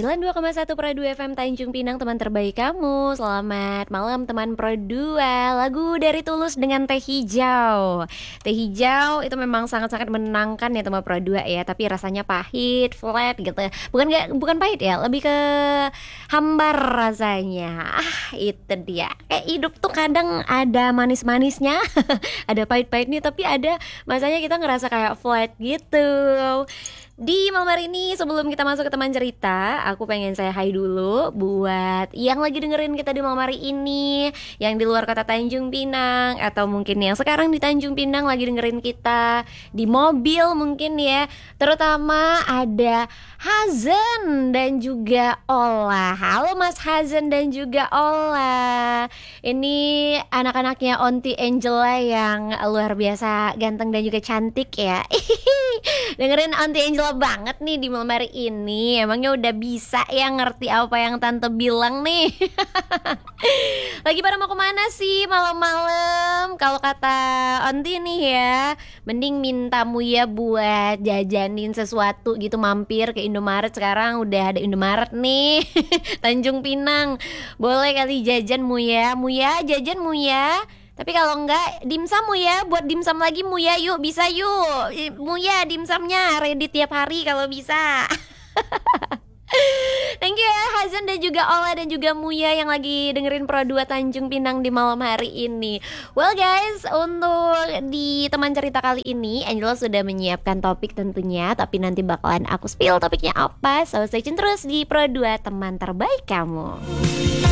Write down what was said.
92,1 Pro 2 FM Tanjung Pinang, teman terbaik kamu. Selamat malam teman Pro 2. Lagu dari Tulus dengan Teh Hijau. Teh hijau itu memang sangat-sangat menenangkan ya teman Pro 2 ya. Tapi rasanya pahit, flat gitu. Bukan pahit ya, lebih ke hambar rasanya. Itu dia. Kayak hidup tuh kadang ada manis-manisnya, ada pahit-pahitnya, tapi ada masanya kita ngerasa kayak flat gitu. Di malam hari ini sebelum kita masuk ke teman cerita, aku pengen saya hai dulu buat yang lagi dengerin kita di malam hari ini, yang di luar kota Tanjung Pinang, atau mungkin yang sekarang di Tanjung Pinang lagi dengerin kita di mobil mungkin ya. Terutama ada Hazen dan juga Ola. Halo Mas Hazen dan juga Ola. Ini anak-anaknya Onti Angela yang luar biasa ganteng dan juga cantik ya. Dengerin Aunty Angela banget nih di malam hari ini. Emangnya udah bisa ya ngerti apa yang tante bilang nih. Lagi pada mau kemana sih malam-malam? Kalau kata Aunty nih ya, mending mintamu ya buat jajanin sesuatu gitu, mampir ke Indomaret. Sekarang udah ada Indomaret nih. Tanjung Pinang. Boleh kali jajanmu ya. Muya jajanmu ya. Tapi kalau enggak, dimsum ya, buat dimsum lagi Muya yuk, bisa yuk. Muya dimsumnya ready tiap hari kalau bisa. Thank you ya Hazan dan juga Ola dan juga Muya yang lagi dengerin Pro 2 Tanjung Pinang di malam hari ini. Well guys, untuk di teman cerita kali ini Angela sudah menyiapkan topik tentunya, tapi nanti bakalan aku spill topiknya apa. So stay tune terus di Pro 2 teman terbaik kamu.